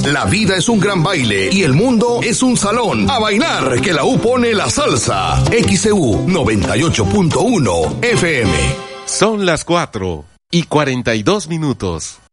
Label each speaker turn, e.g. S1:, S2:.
S1: La vida es un gran baile y el mundo es un salón. A bailar, que la U pone la salsa. XEU 98.1 FM.
S2: Son las 4:42.